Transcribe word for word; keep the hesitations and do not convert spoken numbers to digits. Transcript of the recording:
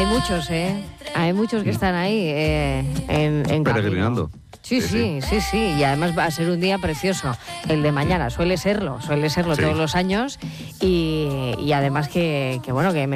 Hay muchos, ¿eh? Hay muchos que están ahí eh, en, en peregrinando. camino. Sí, sí, sí, sí, sí, y además va a ser un día precioso, el de mañana, suele serlo, suele serlo Sí. todos los años, y, y además que, que bueno, que me